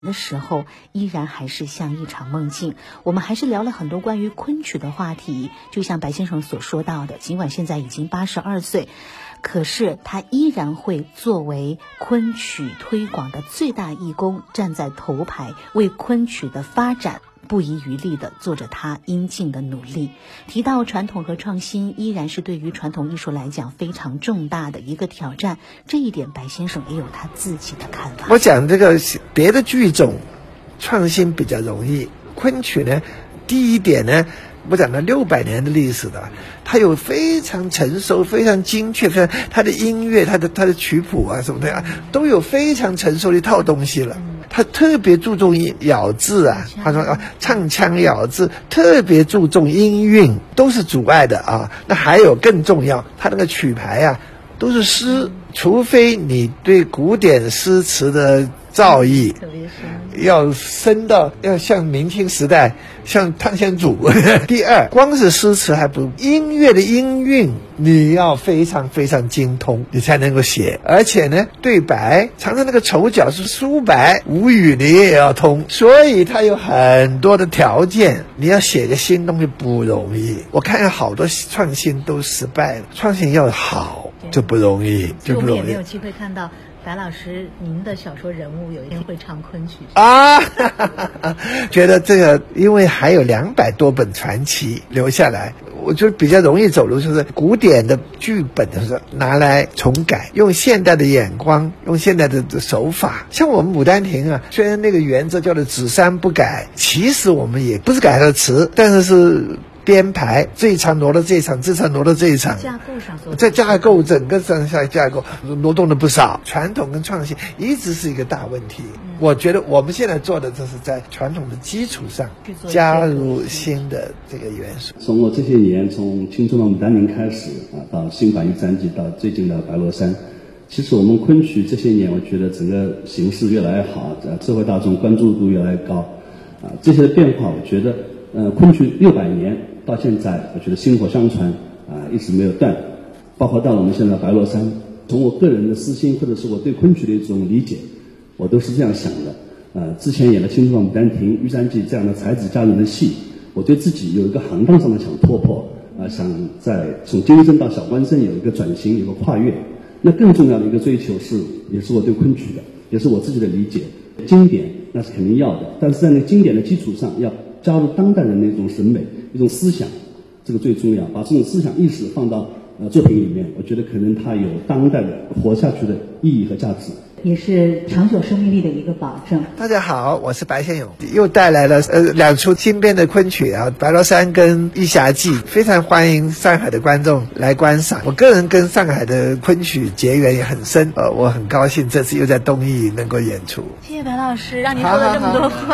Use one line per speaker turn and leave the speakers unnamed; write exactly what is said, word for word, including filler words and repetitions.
的时候依然还是像一场梦境。我们还是聊了很多关于昆曲的话题，就像白先生所说到的，尽管现在已经八十二岁，可是他依然会作为昆曲推广的最大义工，站在头牌，为昆曲的发展不遗余力地做着他应尽的努力。提到传统和创新，依然是对于传统艺术来讲非常重大的一个挑战，这一点白先生也有他自己的看法。
我讲这个别的剧种创新比较容易，昆曲呢，第一点呢，我讲了六百年的历史的，它有非常成熟、非常精确，非常它的音乐、它的它的曲谱啊什么的啊，都有非常成熟的一套东西了。他特别注重咬字啊，他说啊，唱腔咬字特别注重音韵，都是阻碍的啊。那还有更重要，他那个曲牌啊，都是诗，除非你对古典诗词的造诣要深到要像明清时代，像汤显祖。第二，光是诗词还不，音乐的音韵你要非常非常精通，你才能够写。而且呢，对白常常那个丑角是苏白，吴语你也要通，所以它有很多的条件，你要写个新东西不容易。我看好多创新都失败了，创新要好就不容易，就不容易。
我们也没有机会看到白老师您的小说人物有一天会唱昆曲
啊，觉得这个因为还有两百多本传奇留下来，我觉得比较容易走路，就是古典的剧本的时候拿来重改，用现代的眼光，用现代的手法。像我们《牡丹亭》啊，虽然那个原则叫做只删不改，其实我们也不是改了词，但是是编排这一场挪到这一场，这场挪到这一场，
架构上
在架构整个上下架构挪动了不少。传统跟创新一直是一个大问题、嗯、我觉得我们现在做的就是在传统的基础上加入新的这个元素。
从我这些年从青春的牡丹亭开始啊，到新版玉簪记，到最近的白罗山，其实我们昆曲这些年我觉得整个形势越来越好，社会大众关注度越来越高啊，这些变化我觉得呃，昆曲六百年到现在，我觉得薪火相传啊，一直没有断。包括到了我们现在白罗山，从我个人的私心或者是我对昆曲的一种理解，我都是这样想的。呃，之前演了《青春的牡丹亭》《玉簪记》这样的才子佳人的戏，我对自己有一个行当上的想突破啊、呃，想在从京生到小官生有一个转型，有个跨越。那更重要的一个追求是，也是我对昆曲的，也是我自己的理解。经典那是肯定要的，但是在那经典的基础上，要加入当代人的一种审美、一种思想，这个最重要。把这种思想意识放到呃作品里面，我觉得可能它有当代的活下去的意义和价值，
也是长久生命力的一个保证。
大家好，我是白先勇，又带来了呃两出新编的昆曲啊，《白罗山》跟《玉匣记》，非常欢迎上海的观众来观赏。我个人跟上海的昆曲结缘也很深，呃，我很高兴这次又在东艺能够演出。
谢谢白老师，让你说了这么多话。